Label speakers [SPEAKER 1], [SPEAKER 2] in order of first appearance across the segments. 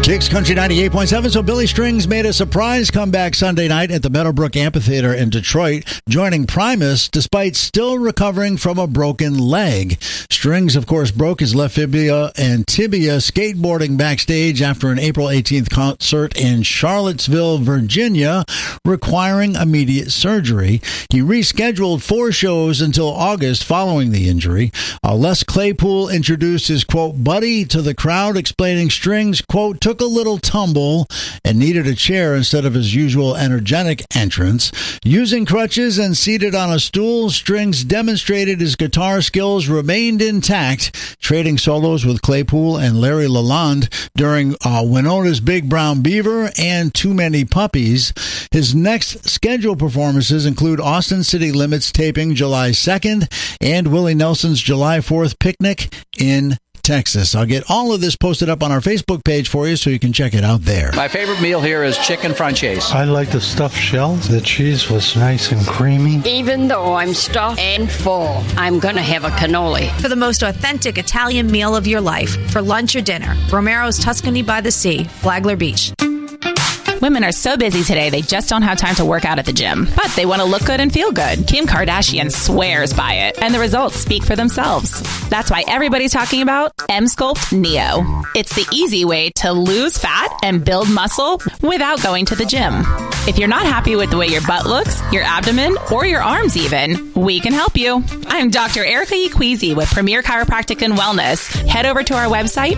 [SPEAKER 1] Kicks Country 98.7. So Billy Strings made a surprise comeback Sunday night at the Meadowbrook Amphitheater in Detroit, joining Primus despite still recovering from a broken leg. Strings, of course, broke his left fibula and tibia skateboarding backstage after an April 18th concert in Charlottesville, Virginia, requiring immediate surgery. He rescheduled 4 shows until August following the injury. Les Claypool introduced his, quote, buddy to the crowd, explaining Strings, quote, took a little tumble and needed a chair instead of his usual energetic entrance. Using crutches and seated on a stool, Strings demonstrated his guitar skills remained intact, trading solos with Claypool and Larry Lalonde during Winona's Big Brown Beaver and Too Many Puppies. His next scheduled performances include Austin City Limits taping July 2nd and Willie Nelson's July 4th picnic in Texas. I'll get all of this posted up on our Facebook page for you so you can check it out there.
[SPEAKER 2] My favorite meal here is chicken franchise.
[SPEAKER 3] I like the stuffed shells. The cheese was nice and creamy.
[SPEAKER 4] Even though I'm stuffed and full, I'm going to have a cannoli.
[SPEAKER 5] For the most authentic Italian meal of your life, for lunch or dinner, Romero's Tuscany by the Sea, Flagler Beach.
[SPEAKER 6] Women are so busy today, they just don't have time to work out at the gym. But they want to look good and feel good. Kim Kardashian swears by it, and the results speak for themselves. That's why everybody's talking about Emsculpt Neo. It's the easy way to lose fat and build muscle without going to the gym. If you're not happy with the way your butt looks, your abdomen, or your arms even, we can help you. I'm Dr. Erica Equeezy with Premier Chiropractic and Wellness. Head over to our website,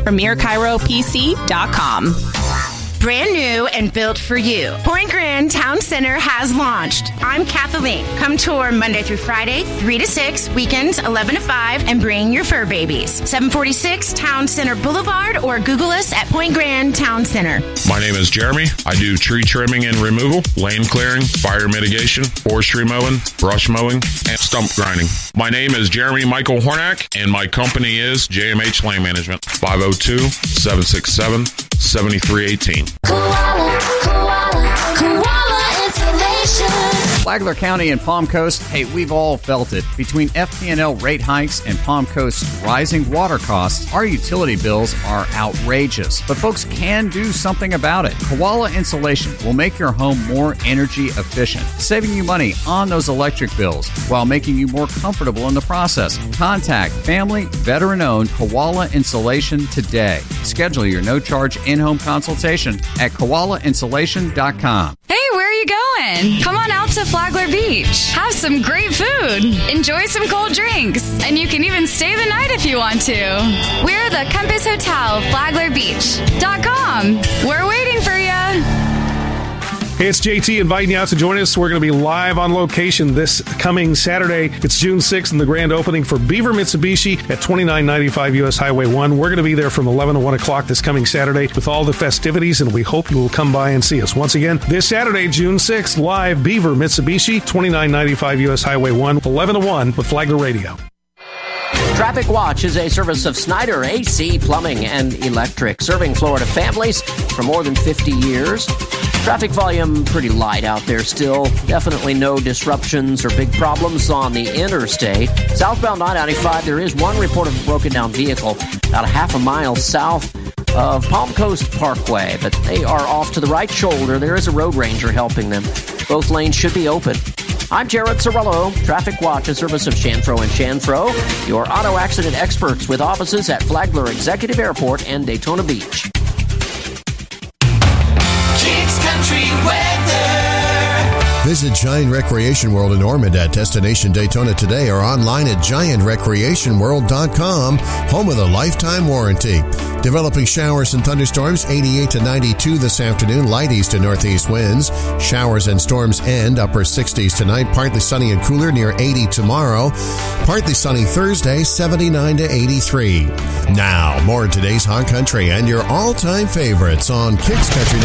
[SPEAKER 6] premierchiropc.com.
[SPEAKER 7] Brand new and built for you. Point Grand Town Center has launched. I'm Kathleen. Come tour Monday through Friday, 3 to 6, weekends 11 to 5, and bring your fur babies. 746 Town Center Boulevard, or Google us at Point Grand Town Center.
[SPEAKER 8] My name is Jeremy. I do tree trimming and removal, lane clearing, fire mitigation, forestry mowing, brush mowing, and stump grinding. My name is Jeremy Michael Hornack, and my company is JMH Land Management. 502-767-7318.
[SPEAKER 9] Koala Insulation.
[SPEAKER 2] Flagler County and Palm Coast, hey, we've all felt it. Between FP&L rate hikes and Palm Coast's rising water costs, our utility bills are outrageous. But folks can do something about it. Koala Insulation will make your home more energy efficient, saving you money on those electric bills while making you more comfortable in the process. Contact family veteran-owned Koala Insulation today. Schedule your no-charge in-home consultation at koalainsulation.com.
[SPEAKER 10] Hey, where are you going? Come on out to Flagler Beach. Have some great food. Enjoy some cold drinks. And you can even stay the night if you want to. We're the Compass Hotel, FlaglerBeach.com. We're waiting for you.
[SPEAKER 11] Hey, it's JT inviting you out to join us. We're going to be live on location this coming Saturday. It's June 6th and the grand opening for Beaver Mitsubishi at 2995 U.S. Highway 1. We're going to be there from 11 to 1 o'clock this coming Saturday with all the festivities, and we hope you will come by and see us. Once again, this Saturday, June 6th, live Beaver Mitsubishi, 2995 U.S. Highway 1, 11 to 1 with Flagler Radio.
[SPEAKER 12] Traffic Watch is a service of Snyder AC Plumbing and Electric, serving Florida families for more than 50 years. Traffic volume pretty light out there still. Definitely no disruptions or big problems on the interstate. Southbound I-95, there is one report of a broken down vehicle about a half a mile south of Palm Coast Parkway, but they are off to the right shoulder. There is a road ranger helping them. Both lanes should be open. I'm Jared Sorello. Traffic Watch, a service of Shanfro & Shanfro, your auto accident experts with offices at Flagler Executive Airport and Daytona Beach.
[SPEAKER 9] Kicks Country Weather.
[SPEAKER 13] Visit Giant Recreation World in Ormond at Destination Daytona today or online at giantrecreationworld.com, home of the lifetime warranty. Developing showers and thunderstorms, 88 to 92 this afternoon, light east to northeast winds. Showers and storms end, upper 60s tonight, partly sunny and cooler, near 80 tomorrow. Partly sunny Thursday, 79 to 83. Now, more of today's Hot Country and your all-time favorites on Kicks Country